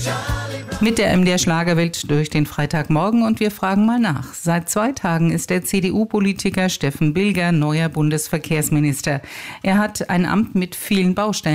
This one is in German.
Mit der MDR Schlagerwelt durch den Freitagmorgen und wir fragen mal nach. Seit 2 Tagen ist der CDU-Politiker Steffen Bilger neuer Bundesverkehrsminister. Er hat ein Amt mit vielen Baustellen.